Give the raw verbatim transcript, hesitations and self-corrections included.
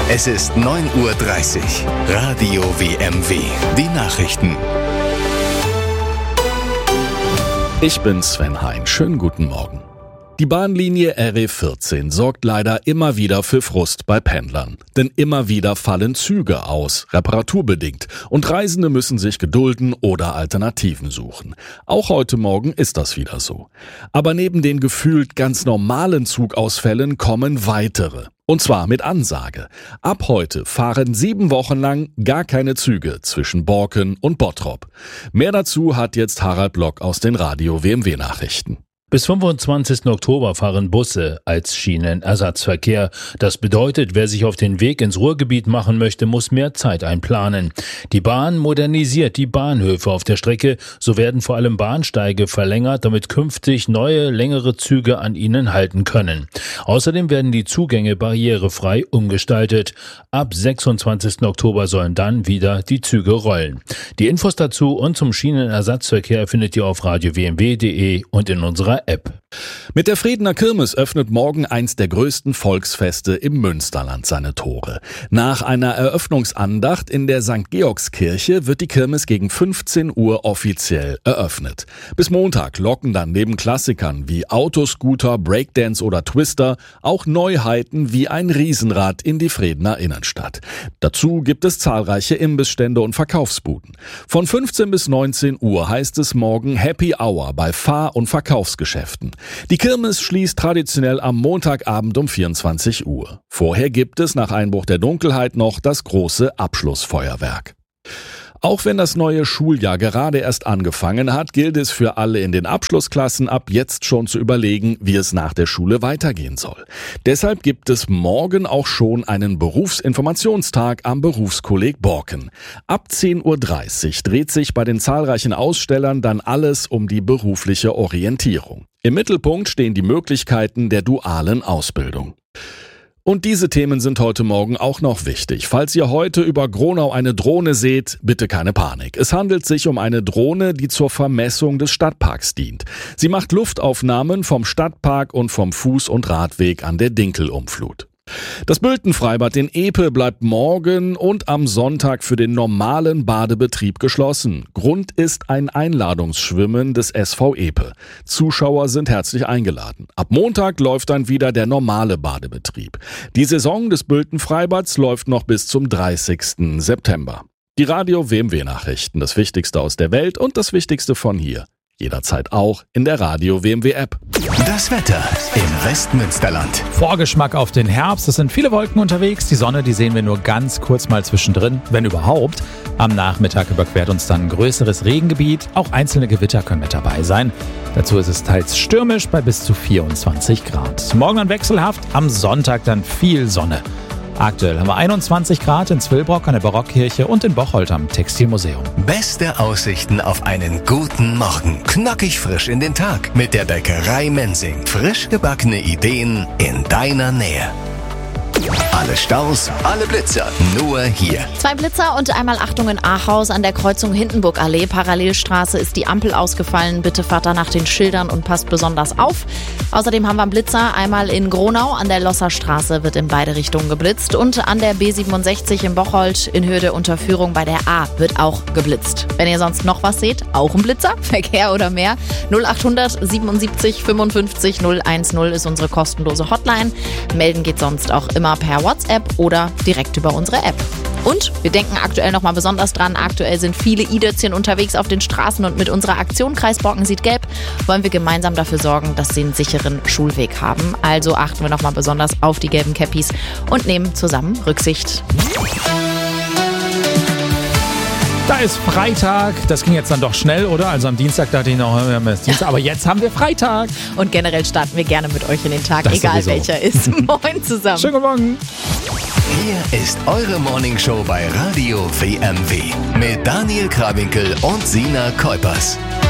Es ist neun Uhr dreißig. Radio W M W. Die Nachrichten. Ich bin Sven Hein. Schönen guten Morgen. Die Bahnlinie R E vierzehn sorgt leider immer wieder für Frust bei Pendlern. Denn immer wieder fallen Züge aus, reparaturbedingt. Und Reisende müssen sich gedulden oder Alternativen suchen. Auch heute Morgen ist das wieder so. Aber neben den gefühlt ganz normalen Zugausfällen kommen weitere. Und zwar mit Ansage. Ab heute fahren sieben Wochen lang gar keine Züge zwischen Borken und Bottrop. Mehr dazu hat jetzt Harald Block aus den Radio W M W Nachrichten. Bis fünfundzwanzigsten Oktober fahren Busse als Schienenersatzverkehr. Das bedeutet, wer sich auf den Weg ins Ruhrgebiet machen möchte, muss mehr Zeit einplanen. Die Bahn modernisiert die Bahnhöfe auf der Strecke. So werden vor allem Bahnsteige verlängert, damit künftig neue, längere Züge an ihnen halten können. Außerdem werden die Zugänge barrierefrei umgestaltet. Ab sechsundzwanzigsten Oktober sollen dann wieder die Züge rollen. Die Infos dazu und zum Schienenersatzverkehr findet ihr auf radio w m w punkt d e und in unserer App. Mit der Friedener Kirmes öffnet morgen eins der größten Volksfeste im Münsterland seine Tore. Nach einer Eröffnungsandacht in der Sankt Georgskirche wird die Kirmes gegen fünfzehn Uhr offiziell eröffnet. Bis Montag locken dann neben Klassikern wie Autoscooter, Breakdance oder Twister auch Neuheiten wie ein Riesenrad in die Friedener Innenstadt. Dazu gibt es zahlreiche Imbissstände und Verkaufsbuden. Von fünfzehn bis neunzehn Uhr heißt es morgen Happy Hour bei Fahr- und Verkaufsgeschäften. Die Kirmes schließt traditionell am Montagabend um vierundzwanzig Uhr. Vorher gibt es nach Einbruch der Dunkelheit noch das große Abschlussfeuerwerk. Auch wenn das neue Schuljahr gerade erst angefangen hat, gilt es für alle in den Abschlussklassen ab jetzt schon zu überlegen, wie es nach der Schule weitergehen soll. Deshalb gibt es morgen auch schon einen Berufsinformationstag am Berufskolleg Borken. Ab zehn Uhr dreißig dreht sich bei den zahlreichen Ausstellern dann alles um die berufliche Orientierung. Im Mittelpunkt stehen die Möglichkeiten der dualen Ausbildung. Und diese Themen sind heute Morgen auch noch wichtig. Falls ihr heute über Gronau eine Drohne seht, bitte keine Panik. Es handelt sich um eine Drohne, die zur Vermessung des Stadtparks dient. Sie macht Luftaufnahmen vom Stadtpark und vom Fuß- und Radweg an der Dinkelumflut. Das Bültenfreibad in Epe bleibt morgen und am Sonntag für den normalen Badebetrieb geschlossen. Grund ist ein Einladungsschwimmen des S V Epe. Zuschauer sind herzlich eingeladen. Ab Montag läuft dann wieder der normale Badebetrieb. Die Saison des Bültenfreibads läuft noch bis zum dreißigsten September. Die Radio W M W Nachrichten, das Wichtigste aus der Welt und das Wichtigste von hier. Jederzeit auch in der Radio W M W App. Das Wetter im Westmünsterland. Vorgeschmack auf den Herbst. Es sind viele Wolken unterwegs. Die Sonne, die sehen wir nur ganz kurz mal zwischendrin, wenn überhaupt. Am Nachmittag überquert uns dann ein größeres Regengebiet. Auch einzelne Gewitter können mit dabei sein. Dazu ist es teils stürmisch bei bis zu vierundzwanzig Grad. Morgen dann wechselhaft, am Sonntag dann viel Sonne. Aktuell haben wir einundzwanzig Grad in Zwillbrock an der Barockkirche und in Bocholt am Textilmuseum. Beste Aussichten auf einen guten Morgen. Knackig frisch in den Tag mit der Bäckerei Mensing. Frisch gebackene Ideen in deiner Nähe. Alle Staus, alle Blitzer, nur hier. Zwei Blitzer und einmal Achtung in Ahaus an der Kreuzung Hindenburgallee. Parallelstraße ist die Ampel ausgefallen. Bitte fahrt da nach den Schildern und passt besonders auf. Außerdem haben wir einen Blitzer einmal in Gronau. An der Losserstraße wird in beide Richtungen geblitzt. Und an der B siebenundsechzig in Bocholt in Höhe der Unterführung bei der A wird auch geblitzt. Wenn ihr sonst noch was seht, auch ein Blitzer, Verkehr oder mehr. null achthundert siebenundsiebzig fünfundfünfzig null eins null ist unsere kostenlose Hotline. Melden geht sonst auch immer per WhatsApp oder direkt über unsere App. Und wir denken aktuell nochmal besonders dran. Aktuell sind viele i-Dötzchen unterwegs auf den Straßen und mit unserer Aktion Kreis Borken sieht gelb wollen wir gemeinsam dafür sorgen, dass sie einen sicheren Schulweg haben. Also achten wir nochmal besonders auf die gelben Käppis und nehmen zusammen Rücksicht. Da ist Freitag. Das ging jetzt dann doch schnell, oder? Also am Dienstag dachte ich noch, wir haben jetzt Dienstag, aber jetzt haben wir Freitag. Und generell starten wir gerne mit euch in den Tag, Das egal sowieso. welcher ist. Moin zusammen. Schönen guten Morgen. Hier ist eure Morningshow bei Radio W M W mit Daniel Krawinkel und Sina Kuipers.